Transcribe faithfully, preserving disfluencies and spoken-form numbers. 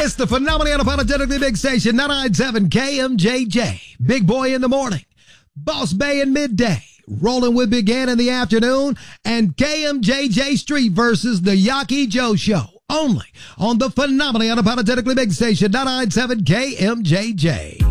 It's the phenomenally unapologetically big station, ninety-nine point seven K M J J. Big Boy in the morning, Boss Bay in midday, Rolling with Big Ann in the afternoon, and K M J J Street versus the Yaki Joe Show. Only on the phenomenally unapologetically big station, ninety-nine point seven K M J J.